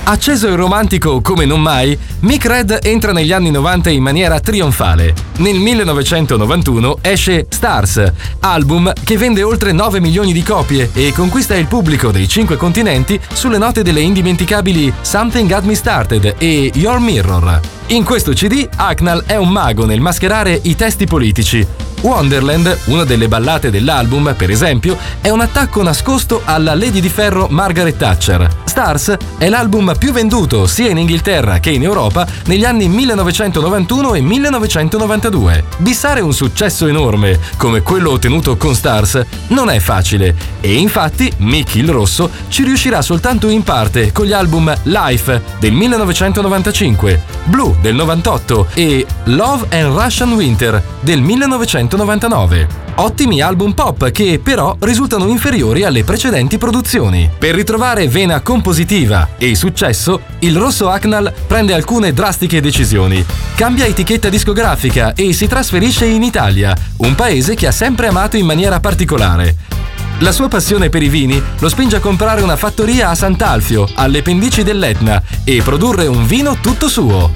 Acceso e romantico come non mai, Mick Red entra negli anni 90 in maniera trionfale. Nel 1991 esce Stars, album che vende oltre 9 milioni di copie e conquista il pubblico dei 5 continenti sulle note delle indimenticabili Something Got Me Started e Your Mirror. In questo CD, Hucknall è un mago nel mascherare i testi politici. Wonderland, una delle ballate dell'album, per esempio, è un attacco nascosto alla Lady di Ferro Margaret Thatcher. Stars è l'album più venduto sia in Inghilterra che in Europa negli anni 1991 e 1992. Bissare un successo enorme come quello ottenuto con Stars non è facile e infatti Mick il Rosso ci riuscirà soltanto in parte con gli album Life del 1995, Blue del 98 e Love and Russian Winter del 1999. Ottimi album pop che però risultano inferiori alle precedenti produzioni. Per ritrovare vena compositiva e successo, il Rosso Hucknall prende alcune drastiche decisioni. Cambia etichetta discografica e si trasferisce in Italia, un paese che ha sempre amato in maniera particolare. La sua passione per i vini lo spinge a comprare una fattoria a Sant'Alfio, alle pendici dell'Etna, e produrre un vino tutto suo.